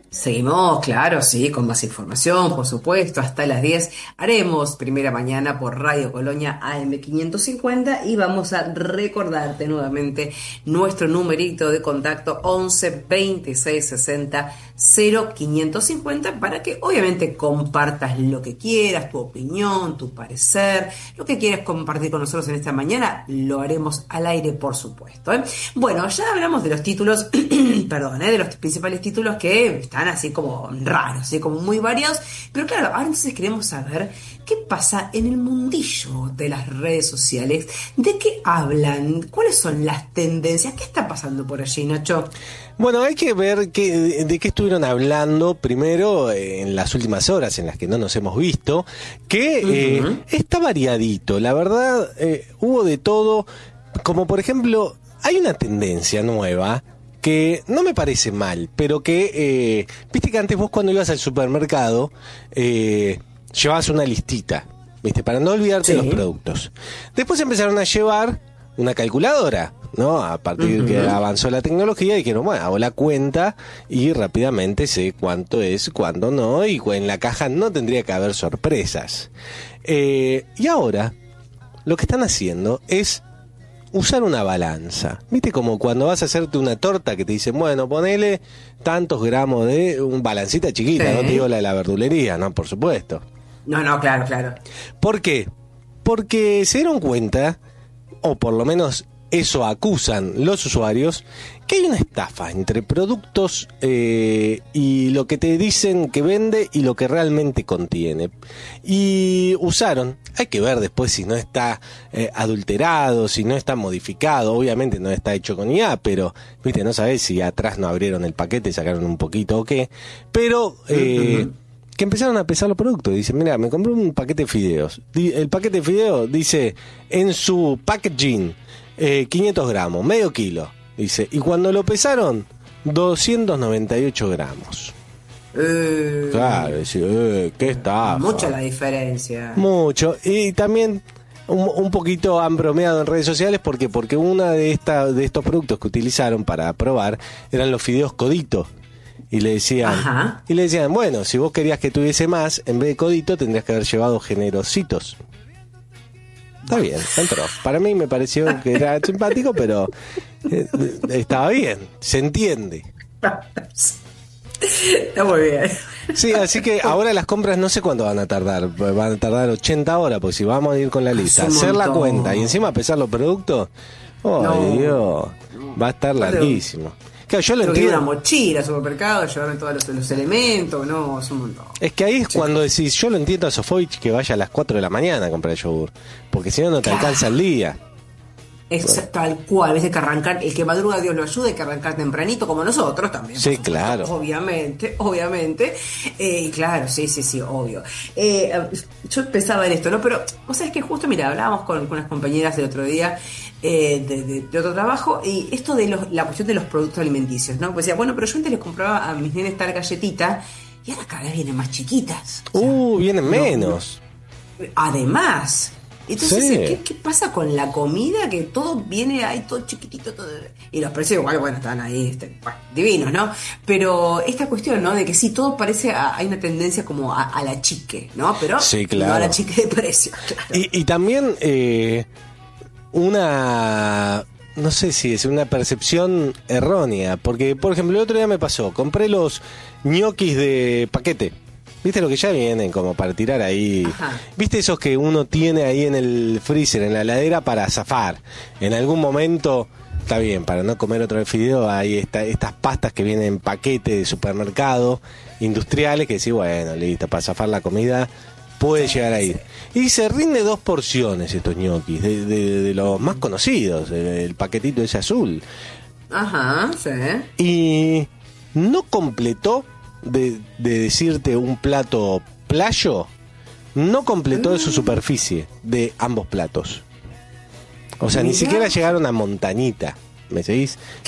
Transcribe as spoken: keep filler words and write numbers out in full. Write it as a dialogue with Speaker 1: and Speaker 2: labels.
Speaker 1: Seguimos, claro, sí, con más información, por supuesto, hasta las diez haremos primera mañana por Radio Colonia A M quinientos cincuenta y vamos a recordarte nuevamente nuestro numerito de contacto once veintiséis sesenta cero quinientos cincuenta para que obviamente compartas lo que quieras, tu opinión, tu parecer, lo que quieras compartir con nosotros en esta mañana, lo haremos al aire, por supuesto, ¿eh? Bueno, ya hablamos de los títulos, perdón, ¿eh? De los principales títulos que están así como raros, así como muy variados, pero claro, ahora entonces queremos saber qué pasa en el mundillo de las redes sociales, de qué hablan, cuáles son las tendencias, qué está pasando por allí, Nacho.
Speaker 2: Bueno, hay que ver qué, de qué estuvieron hablando primero eh, en las últimas horas en las que no nos hemos visto, que eh, uh-huh. está variadito, la verdad, eh, hubo de todo, como por ejemplo, hay una tendencia nueva que no me parece mal, pero que, eh, viste que antes vos cuando ibas al supermercado, eh, llevabas una listita, viste, para no olvidarte sí. los productos. Después empezaron a llevar una calculadora, ¿no? A partir de uh-huh. que avanzó la tecnología, dijeron, bueno, hago la cuenta y rápidamente sé cuánto es, cuándo no, y en la caja no tendría que haber sorpresas. Eh, y ahora, lo que están haciendo es usar una balanza. ¿Viste? Como cuando vas a hacerte una torta que te dicen, bueno, ponele tantos gramos de un balancita chiquita, sí. no te digo la de la verdulería, ¿no? Por supuesto.
Speaker 1: No, no, claro, claro.
Speaker 2: ¿Por qué? Porque se dieron cuenta, o por lo menos eso acusan los usuarios, que hay una estafa entre productos eh, y lo que te dicen que vende y lo que realmente contiene. Y usaron, hay que ver después si no está eh, adulterado, si no está modificado, obviamente no está hecho con I A, pero viste, no sabés si atrás no abrieron el paquete, sacaron un poquito o qué, pero eh, uh-huh. que empezaron a pesar los productos. Dicen, mira, me compré un paquete de fideos. El paquete de fideos dice en su packaging eh, quinientos gramos, medio kilo. Dice, y cuando lo pesaron, doscientos noventa y ocho gramos.
Speaker 1: Eh,
Speaker 2: claro, dice, eh, qué estafa.
Speaker 1: Mucha la diferencia.
Speaker 2: Mucho. Y también un, un poquito han bromeado en redes sociales porque porque una de esta, de estos productos que utilizaron para probar eran los fideos codito. Y le decían, Ajá. y le decían, bueno, si vos querías que tuviese más, en vez de codito tendrías que haber llevado generositos. Está bien, entró. Para mí me pareció que era simpático, pero eh, estaba bien, se entiende.
Speaker 1: Está muy bien.
Speaker 2: Sí, así que ahora las compras no sé cuánto van a tardar. Van a tardar ochenta horas, porque si vamos a ir con la lista, hacer la cuenta y encima pesar los productos, oh no. Dios, va a estar larguísimo. Claro, yo lo
Speaker 1: Tengo
Speaker 2: entiendo.
Speaker 1: Que ir a una mochila al supermercado, llevarme todos los, los elementos, no, es un montón.
Speaker 2: Es que ahí es
Speaker 1: sí.
Speaker 2: cuando decís, yo lo entiendo a Sofovich que vaya a las cuatro de la mañana a comprar yogur, porque si no, no te claro. alcanza el día.
Speaker 1: Es bueno. Tal cual, ves que arrancar, el que madruga Dios lo ayuda, hay que arrancar tempranito como nosotros también.
Speaker 2: Sí, claro.
Speaker 1: Obviamente, obviamente. Eh, claro, sí, sí, sí, obvio. Eh, yo pensaba en esto, ¿no? Pero, o sea, es que justo, mira, hablábamos con, con unas compañeras el otro día eh, de, de, de otro trabajo, y esto de los, la cuestión de los productos alimenticios, ¿no? Pues decía, bueno, pero yo antes les compraba a mis nenes tal galletita, y ahora cada vez vienen más chiquitas.
Speaker 2: O sea, uh, vienen no, menos.
Speaker 1: No. Además. Entonces,
Speaker 2: sí.
Speaker 1: ¿qué, ¿qué pasa con la comida? Que todo viene ahí, todo chiquitito, todo... Y los precios igual, bueno, están ahí, este, bueno, divinos, ¿no? Pero esta cuestión, ¿no? De que sí, todo parece, a, hay una tendencia como a, a la chique, ¿no? Pero
Speaker 2: sí, claro.
Speaker 1: no a la chique de precio, claro.
Speaker 2: Y, y también eh, una... no sé si es una percepción errónea, porque, por ejemplo, el otro día me pasó, compré los ñoquis de paquete. ¿Viste lo que ya vienen como para tirar ahí? Ajá. ¿Viste esos que uno tiene ahí en el freezer, en la heladera para zafar? En algún momento, está bien, para no comer otro fideo, hay esta, estas pastas que vienen en paquete de supermercado, industriales, que decís, bueno, listo, para zafar la comida puede llegar a ir. Y se rinde dos porciones estos ñoquis, de, de, de los más conocidos, el paquetito ese azul.
Speaker 1: Ajá, sí.
Speaker 2: Y no completó De, de decirte un plato playo, no completó de su superficie de ambos platos. O sea, Mira. Ni siquiera llegaron a montañita. ¿Me seguís?